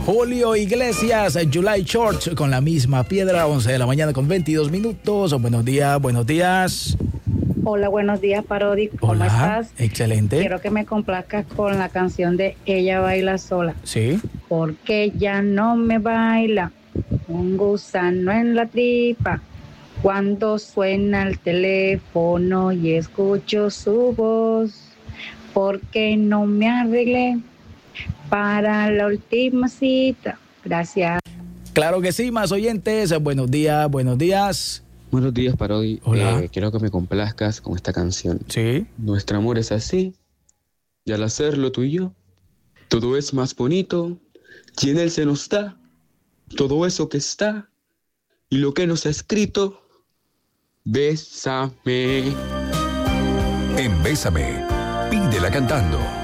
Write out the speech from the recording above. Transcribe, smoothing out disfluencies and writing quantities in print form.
Julio Iglesias, July Church, con la misma piedra, 11 de la mañana con 22 minutos. Buenos días, buenos días. Hola, buenos días, Parodi. ¿Cómo Hola, estás? excelente. Quiero que me complazcas con la canción de Ella Baila Sola. Sí. Porque ella no me baila, un gusano en la tripa. Cuando suena el teléfono y escucho su voz, porque no me arreglé para la última cita. Gracias. Claro que sí, más oyentes. Buenos días, buenos días. Buenos días, Parodi. Hola. Quiero que me complazcas con esta canción. Sí. Nuestro amor es así, y al hacerlo tú y yo, todo es más bonito, y en él se nos da todo eso que está, y lo que nos ha escrito, bésame. En Bésame, pídela cantando.